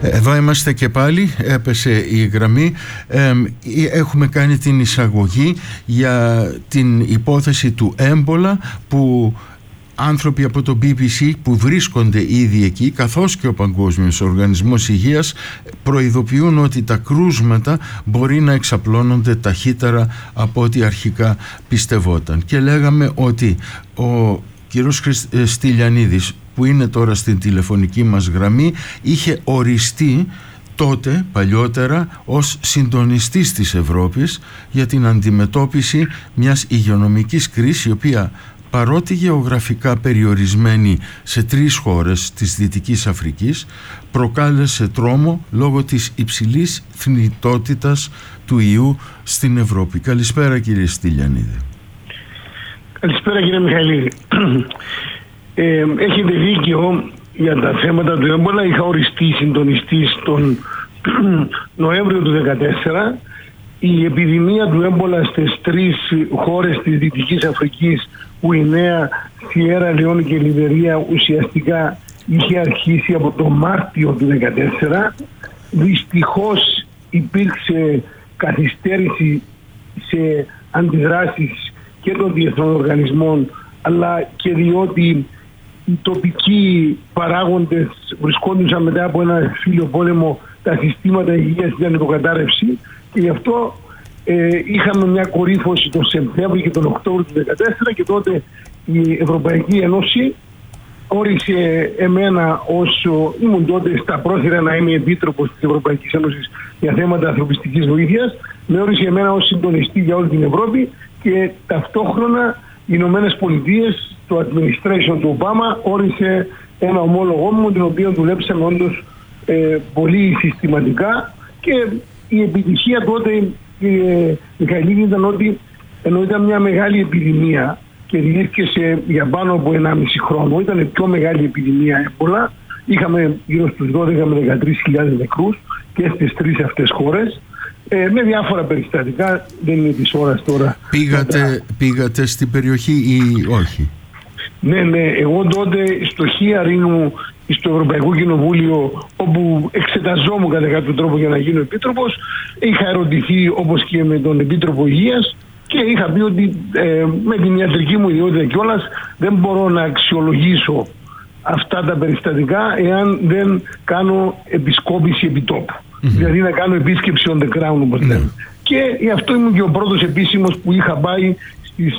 Εδώ είμαστε και πάλι, έπεσε η γραμμή. Έχουμε κάνει την εισαγωγή για την υπόθεση του έμπολα, που άνθρωποι από το BBC που βρίσκονται ήδη εκεί, καθώς και ο Παγκόσμιος Οργανισμός Υγείας, προειδοποιούν ότι τα κρούσματα μπορεί να εξαπλώνονται ταχύτερα από ό,τι αρχικά πιστευόταν. Και λέγαμε ότι ο κύριος Στυλιανίδης, που είναι τώρα στην τηλεφωνική μας γραμμή, είχε οριστεί τότε, παλιότερα, ως συντονιστής της Ευρώπης για την αντιμετώπιση μιας υγειονομικής κρίσης, η οποία, παρότι γεωγραφικά περιορισμένη σε 3 χώρες της Δυτικής Αφρικής, προκάλεσε τρόμο λόγω της υψηλής θνητότητας του ιού στην Ευρώπη. Καλησπέρα, κύριε Στυλιανίδη. Καλησπέρα, κύριε Μιχαηλίδη. Έχετε δίκιο για τα θέματα του έμπολα. Είχα οριστεί συντονιστής τον Νοέμβριο του 2014. Η επιδημία του έμπολα στις 3 χώρες της Δυτικής Αφρικής, Γουινέα, Σιέρα Λεόνε και Λιβερία, ουσιαστικά είχε αρχίσει από το Μάρτιο του 2014. Δυστυχώς υπήρξε καθυστέρηση σε αντιδράσεις και των διεθνών οργανισμών, αλλά και διότι οι τοπικοί παράγοντες βρισκόντουσαν μετά από ένα εμφύλιο πόλεμο, τα συστήματα υγείας ήταν υποκατάρρευση, και γι' αυτό είχαμε μια κορύφωση τον Σεπτέμβριο και τον Οκτώβριο του 2014, και τότε η Ευρωπαϊκή Ένωση όρισε εμένα, όσο ήμουν τότε στα πρόθυρα να είμαι επίτροπος της Ευρωπαϊκής Ένωσης για θέματα ανθρωπιστικής βοήθειας, με όρισε εμένα ως συντονιστή για όλη την Ευρώπη, και ταυτόχρονα οι Ηνωμένες Πολιτείες, το administration του Ομπάμα, όρισε ένα ομόλογό μου, την οποία δουλέψαμε όντως πολύ συστηματικά, και η επιτυχία τότε, κύριε Μιχαηλίδη, ήταν ότι ενώ ήταν μια μεγάλη επιδημία και διήρκεσε για πάνω από 1,5 χρόνο, ήταν η πιο μεγάλη επιδημία έμπολα. Είχαμε γύρω στους 12 με 13.000 νεκρούς και στις 3 αυτές χώρες, με διάφορα περιστατικά, δεν είναι της ώρας τώρα. Πήγατε στην περιοχή ή όχι? Ναι, εγώ τότε στο Χίαρινου, στο Ευρωπαϊκό Κοινοβούλιο, όπου εξεταζόμουν κατά κάποιο τρόπο για να γίνω επίτροπος, είχα ερωτηθεί όπως και με τον Επίτροπο Υγείας, και είχα πει ότι με την ιατρική μου ιδιότητα κιόλας δεν μπορώ να αξιολογήσω αυτά τα περιστατικά εάν δεν κάνω επισκόπηση επιτόπου. Δηλαδή να κάνω επίσκεψη on the ground, όπως λέμε. Και γι' αυτό ήμουν και ο πρώτος επίσημος που είχα πάει στις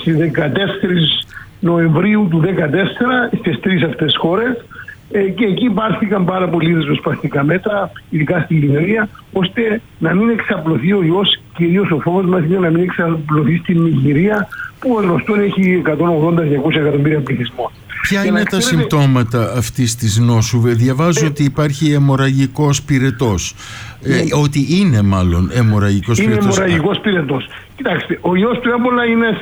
14 Νοεμβρίου του 2014 στις 3 αυτές χώρες, και εκεί πάρθηκαν πάρα πολύ ριζοσπαστικά μέτρα, ειδικά στη Λιβερία, ώστε να μην εξαπλωθεί ο ιός. Κυρίως ο φόβος μας είναι να μην εξαπλωθεί στην Νιγηρία, που γνωστόν έχει 180-200 εκατομμύρια πληθυσμό. Ποια είναι τα συμπτώματα αυτής της νόσου? Διαβάζω ότι υπάρχει αιμορραγικός πυρετός. Ότι είναι μάλλον αιμορραγικός πυρετός. Είναι αιμορραγικός πυρετός. Κοιτάξτε, ο ιός του έμπολα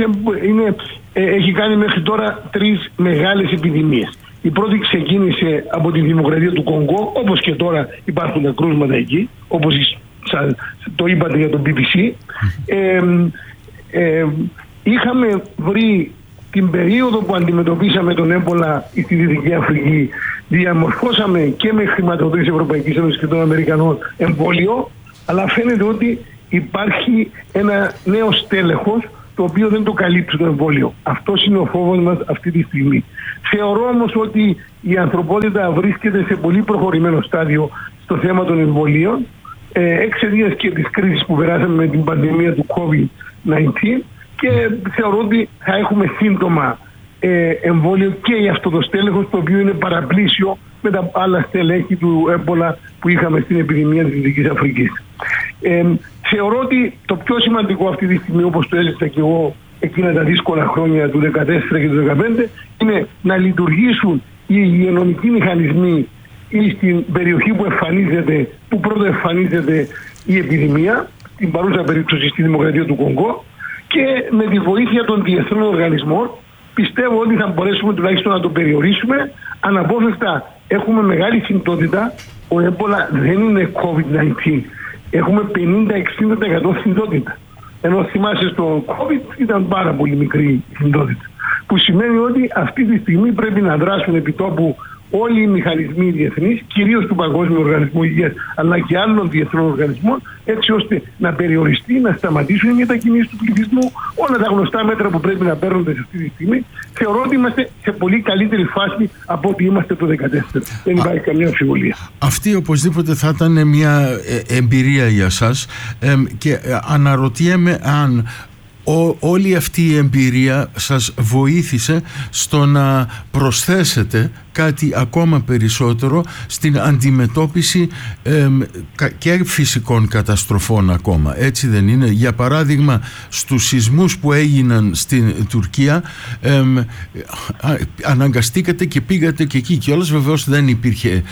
έχει κάνει μέχρι τώρα 3 μεγάλες επιδημίες. Η πρώτη ξεκίνησε από τη Δημοκρατία του Κονγκό, όπως και τώρα υπάρχουν κρούσματα εκεί, όπως το είπατε για το BBC. Είχαμε βρει την περίοδο που αντιμετωπίσαμε τον έμπολα στη Δυτική Αφρική, διαμορφώσαμε και με χρηματοδότηση Ευρωπαϊκής Ένωσης και των Αμερικανών εμβόλιο, αλλά φαίνεται ότι υπάρχει ένα νέο στέλεχος το οποίο δεν το καλύπτει το εμβόλιο. Αυτός είναι ο φόβος μας αυτή τη στιγμή. Θεωρώ όμως ότι η ανθρωπότητα βρίσκεται σε πολύ προχωρημένο στάδιο στο θέμα των εμβολίων, εξαιτίας και της κρίσης που περάσαμε με την πανδημία του COVID-19, και θεωρώ ότι θα έχουμε σύντομα εμβόλιο και για αυτό το στέλεχος, το οποίο είναι παραπλήσιο με τα άλλα στελέχη του έμπολα που είχαμε στην επιδημία της Δυτικής Αφρικής. Θεωρώ ότι το πιο σημαντικό αυτή τη στιγμή, όπως το έζησα και εγώ εκείνα τα δύσκολα χρόνια του 2014 και του 2015, είναι να λειτουργήσουν οι υγειονομικοί μηχανισμοί ή στην περιοχή που πρώτα εμφανίζεται η επιδημία, στην παρούσα περίπτωση στη Δημοκρατία του Κονγκό, και με τη βοήθεια των διεθνών οργανισμών πιστεύω ότι θα μπορέσουμε τουλάχιστον να το περιορίσουμε. Αναπόφευκτα έχουμε μεγάλη θνητότητα. Ο έμπολα δεν είναι COVID-19. Έχουμε 50-60% θνητότητα. Ενώ θυμάσαι στο COVID ήταν πάρα πολύ μικρή θνητότητα. Που σημαίνει ότι αυτή τη στιγμή πρέπει να δράσουν επί τόπου όλοι οι μηχανισμοί διεθνείς, κυρίως του Παγκόσμιου Οργανισμού Υγείας, αλλά και άλλων διεθνών οργανισμών, έτσι ώστε να περιοριστεί, να σταματήσουν οι μετακινήσεις του πληθυσμού, όλα τα γνωστά μέτρα που πρέπει να παίρνονται σε αυτή τη στιγμή. Θεωρώ ότι είμαστε σε πολύ καλύτερη φάση από ό,τι είμαστε το 2014. Δεν υπάρχει καμία αμφιβολία. Αυτή οπωσδήποτε θα ήταν μια εμπειρία για σας και αναρωτιέμαι αν όλη αυτή η εμπειρία σας βοήθησε στο να προσθέσετε κάτι ακόμα περισσότερο στην αντιμετώπιση και φυσικών καταστροφών ακόμα. Έτσι δεν είναι? Για παράδειγμα, στους σεισμούς που έγιναν στην Τουρκία αναγκαστήκατε και πήγατε και εκεί, και όλες βεβαίως δεν υπήρχε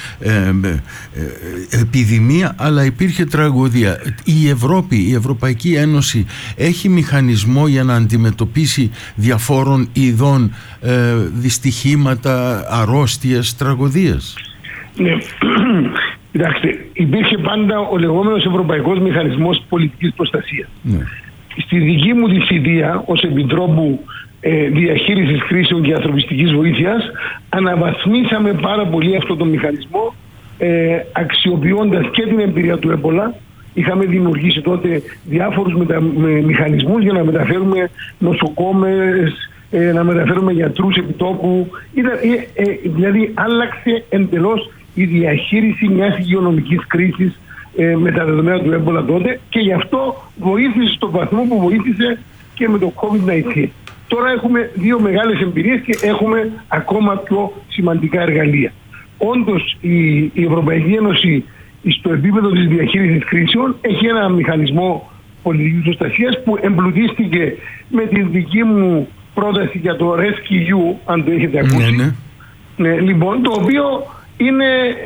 επιδημία, αλλά υπήρχε τραγωδία. Η Ευρώπη, η Ευρωπαϊκή Ένωση έχει μηχανισμό για να αντιμετωπίσει διαφόρων ειδών δυστυχήματα, αρρώστιες, τραγωδίες? Ναι. Κοιτάξτε, υπήρχε πάντα ο λεγόμενος Ευρωπαϊκός Μηχανισμός Πολιτικής Προστασίας. Ναι. Στη δική μου τη θητεία ως Επιτρόπου Διαχείρισης Κρίσεων και Ανθρωπιστικής Βοήθειας αναβαθμίσαμε πάρα πολύ αυτό το μηχανισμό, αξιοποιώντας και την εμπειρία του έμπολα. Είχαμε δημιουργήσει τότε διάφορους μηχανισμούς για να μεταφέρουμε νοσοκόμες, να μεταφέρουμε γιατρούς επιτόπου. Δηλαδή άλλαξε εντελώς η διαχείριση μιας υγειονομικής κρίσης με τα δεδομένα του έμπολα τότε, και γι' αυτό βοήθησε στον βαθμό που βοήθησε και με το COVID-19. Τώρα έχουμε δύο μεγάλες εμπειρίες και έχουμε ακόμα πιο σημαντικά εργαλεία. Όντως η Ευρωπαϊκή Ένωση στο επίπεδο της διαχείρισης κρίσεων έχει ένα μηχανισμό πολιτικής προστασίας που εμπλουτίστηκε με τη δική μου πρόταση για το RescEU, αν το έχετε ακούσει. Ναι, λοιπόν, το οποίο είναι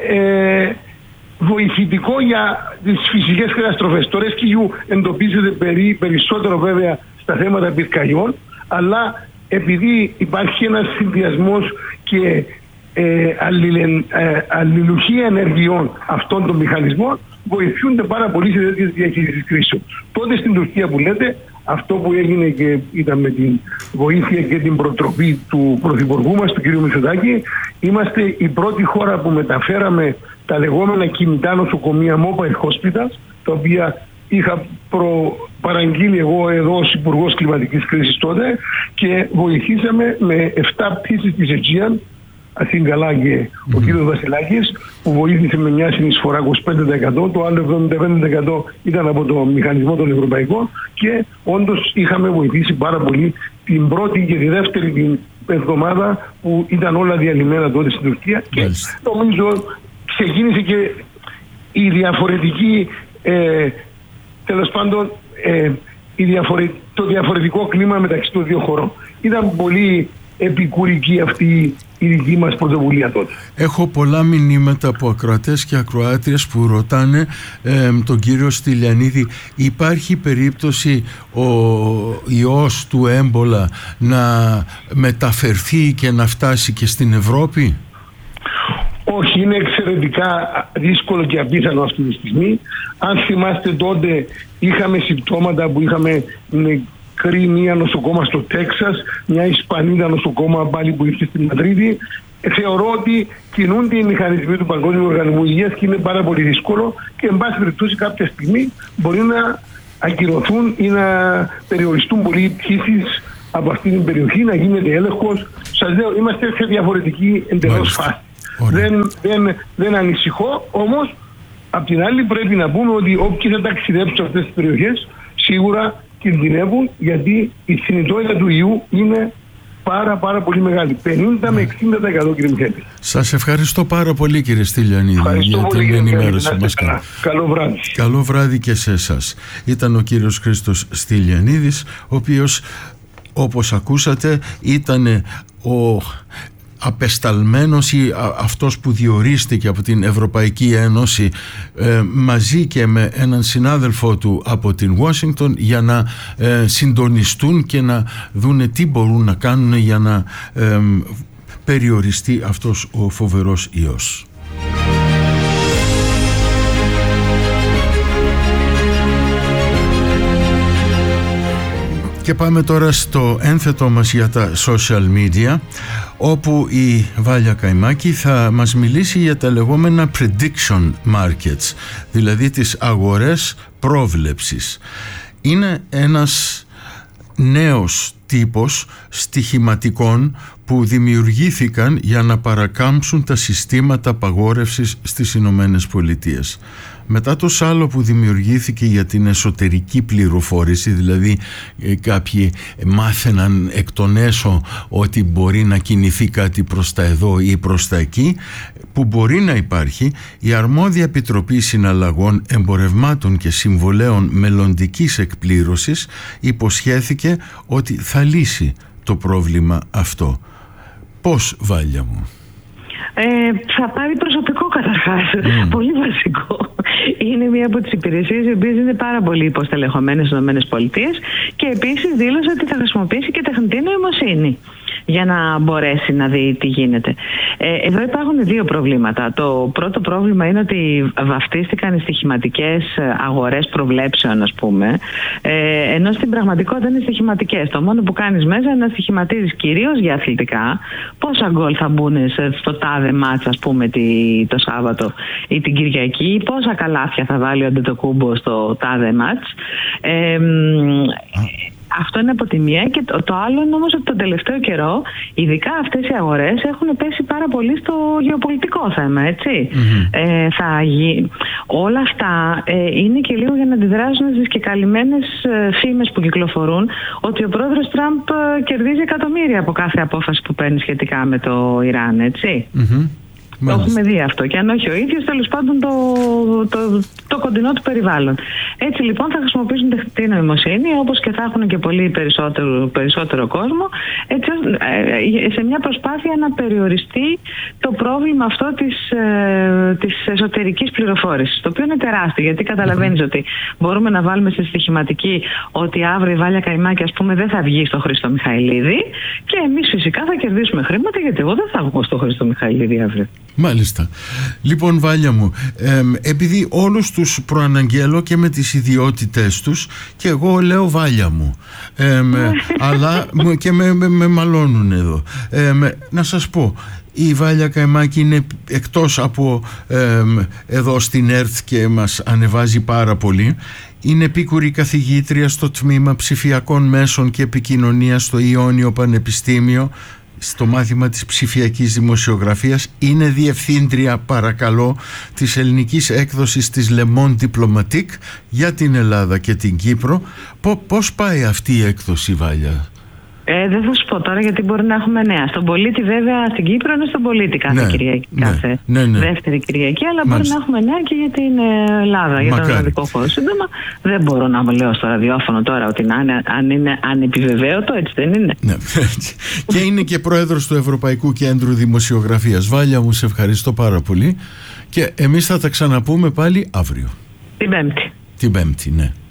βοηθητικό για τις φυσικές καταστροφές. Το RescEU εντοπίζεται περισσότερο βέβαια στα θέματα πυρκαγιών, αλλά επειδή υπάρχει ένας συνδυασμός και αλληλουχία ενεργειών αυτών των μηχανισμών, βοηθούνται πάρα πολύ σε τέτοιες διαχείρισεις κρίσεων. Τότε στην Τουρκία που λέτε, αυτό που έγινε και ήταν με την βοήθεια και την προτροπή του Πρωθυπουργού μας, του κ. Μητσοτάκη, είμαστε η πρώτη χώρα που μεταφέραμε τα λεγόμενα κινητά νοσοκομεία mobile hospitals, τα οποία είχα παραγγείλει εγώ εδώ ως Υπουργός Κλιματικής Κρίσης τότε, και βοηθήσαμε με 7 πτήσεις της Aegean, Αθήνα και ο κ. Βασιλάκης, που βοήθησε με μια συνεισφορά 25%, το άλλο 75% ήταν από το μηχανισμό των Ευρωπαϊκών, και όντως είχαμε βοηθήσει πάρα πολύ την πρώτη και τη δεύτερη την εβδομάδα που ήταν όλα διαλυμένα τότε στην Τουρκία. Και νομίζω ξεκίνησε και η διαφορετική, τέλος πάντων, το διαφορετικό κλίμα μεταξύ των δύο χωρών. Ήταν πολύ επικουρική αυτή η δική μας πρωτοβουλία τότε. Έχω πολλά μηνύματα από ακροατές και ακροάτριες που ρωτάνε τον κύριο Στυλιανίδη, υπάρχει περίπτωση ο ιός του έμπολα να μεταφερθεί και να φτάσει και στην Ευρώπη? Όχι, είναι εξαιρετικά δύσκολο και απίθανο αυτή τη στιγμή. Αν θυμάστε, τότε είχαμε συμπτώματα που είχαμε μία νοσοκόμα στο Τέξας, μια Ισπανίδα νοσοκόμα πάλι που ήρθε στη Μαδρίτη. Θεωρώ ότι κινούνται οι μηχανισμοί του Παγκόσμιου Οργανισμού Υγείας και είναι πάρα πολύ δύσκολο, και εν πάση περιπτώσει κάποια στιγμή μπορεί να ακυρωθούν ή να περιοριστούν πολλοί πτήσεις από αυτή την περιοχή, να γίνεται έλεγχος. Σας λέω, είμαστε σε διαφορετική εντελώς φάση. Δεν ανησυχώ, όμως απ' την άλλη πρέπει να πούμε ότι όποιοι θα ταξιδέψουν σε αυτές τις περιοχές σίγουρα κινδυνεύουν, γιατί η θνητότητα του ιού είναι πάρα πολύ μεγάλη. 50 με 60%, κύριε Μιχαήλ. Σας ευχαριστώ πάρα πολύ, κύριε Στυλιανίδη, για την ενημέρωση μας. Καλό βράδυ. Καλό βράδυ και σε εσάς. Ήταν ο κύριος Χρήστος Στυλιανίδης, ο οποίος, όπως ακούσατε, ήταν ο απεσταλμένος ή αυτός που διορίστηκε από την Ευρωπαϊκή Ένωση μαζί και με έναν συνάδελφό του από την Ουάσιγκτον για να συντονιστούν και να δούνε τι μπορούν να κάνουν για να περιοριστεί αυτός ο φοβερός ιός. Και πάμε τώρα στο ένθετο μας για τα social media, όπου η Βάλια Καϊμάκη θα μας μιλήσει για τα λεγόμενα prediction markets, δηλαδή τις αγορές πρόβλεψης. Είναι ένας νέος τύπος στοιχηματικών που δημιουργήθηκαν για να παρακάμψουν τα συστήματα απαγόρευσης στις Ηνωμένες Πολιτείες. Μετά το σάλο που δημιουργήθηκε για την εσωτερική πληροφόρηση, δηλαδή κάποιοι μάθαιναν εκ των έσω ότι μπορεί να κινηθεί κάτι προς τα εδώ ή προς τα εκεί, που μπορεί να υπάρχει, η αρμόδια Επιτροπή Συναλλαγών, Εμπορευμάτων και Συμβολέων Μελλοντικής Εκπλήρωσης υποσχέθηκε ότι θα λύσει το πρόβλημα αυτό. Πώς, Βάλια μου? Θα πάρει προσωπικό καταρχάς. Πολύ βασικό. Είναι μία από τις υπηρεσίες οι οποίες είναι πάρα πολύ υποστελεχωμένες στις ΗΠΑ και επίσης δήλωσε ότι θα χρησιμοποιήσει και τεχνητή νοημοσύνη για να μπορέσει να δει τι γίνεται. Εδώ υπάρχουν δύο προβλήματα. Το πρώτο πρόβλημα είναι ότι βαφτίστηκαν οι στοιχηματικές αγορές προβλέψεων, ας πούμε, ενώ στην πραγματικότητα είναι στοιχηματικές. Το μόνο που κάνεις μέσα είναι να στοιχηματίζεις κυρίως για αθλητικά, πόσα γκολ θα μπουν στο τάδε μάτς, ας πούμε, το Σάββατο ή την Κυριακή, πόσα καλάθια θα βάλει ο Αντετοκούμπο στο τάδε μάτς. Αυτό είναι από τη μία, και το άλλο είναι όμως ότι τον τελευταίο καιρό ειδικά αυτές οι αγορές έχουν πέσει πάρα πολύ στο γεωπολιτικό θέμα, έτσι. Όλα αυτά είναι και λίγο για να αντιδράσουν στις κεκαλυμμένες φήμες που κυκλοφορούν ότι ο πρόεδρος Τραμπ κερδίζει εκατομμύρια από κάθε απόφαση που παίρνει σχετικά με το Ιράν, έτσι. Το έχουμε δει αυτό, και αν όχι ο ίδιος, τέλος πάντων το κοντινό του περιβάλλον. Έτσι λοιπόν θα χρησιμοποιήσουν τεχνητή νοημοσύνη, όπως και θα έχουν και πολύ περισσότερο κόσμο, έτσι, σε μια προσπάθεια να περιοριστεί το πρόβλημα αυτό της εσωτερικής πληροφόρησης, το οποίο είναι τεράστιο, γιατί καταλαβαίνεις ότι μπορούμε να βάλουμε στη στοιχηματική ότι αύριο η Βάλια Καϊμάκη, ας πούμε, δεν θα βγει στο Χρήστο Μιχαηλίδη, και εμείς φυσικά θα κερδίσουμε χρήματα, γιατί εγώ δεν θα βγω στο Χρήστο Μιχαηλίδη αύριο. Μάλιστα. Λοιπόν, Βάλια μου, επειδή όλους τους προαναγγέλω και με τις ιδιότητες τους, και εγώ λέω Βάλια μου, αλλά και με μαλώνουν εδώ, να σας πω, η Βάλια Καϊμάκη είναι, εκτός από εδώ στην ΕΡΤ και μας ανεβάζει πάρα πολύ, είναι επίκουρη καθηγήτρια στο τμήμα ψηφιακών μέσων και επικοινωνίας στο Ιόνιο Πανεπιστήμιο, στο μάθημα της ψηφιακής δημοσιογραφίας. Είναι διευθύντρια, παρακαλώ, της ελληνικής έκδοσης της Le Monde Diplomatique για την Ελλάδα και την Κύπρο. Πώς πάει αυτή η έκδοση, Βάλια? Δεν θα σου πω τώρα, γιατί μπορεί να έχουμε νέα. Στον Πολίτη, βέβαια, στην Κύπρο είναι στον Πολίτη κάθε Κυριακή, κάθε δεύτερη Κυριακή, αλλά μπορεί να έχουμε νέα και για την Ελλάδα, για τον ελληνικό χώρο. Σύντομα, δεν μπορώ να λέω στο ραδιόφωνο τώρα ότι αν είναι ανεπιβεβαίωτο, έτσι δεν είναι. Ναι. Και είναι και πρόεδρος του Ευρωπαϊκού Κέντρου Δημοσιογραφίας. Βάλια μου, σε ευχαριστώ πάρα πολύ, και εμείς θα τα ξαναπούμε πάλι αύριο. Την Πέμπτη. Την Πέμπτη, ναι.